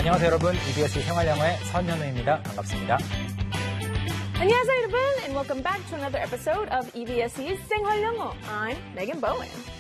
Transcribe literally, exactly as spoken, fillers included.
안녕하세요, 여러분. 이비에스 생활영어의 선현우입니다. 반갑습니다. 안녕하세요, 여러분, and welcome back to another episode of 이비에스의 생활영어. I'm Megan Bowen.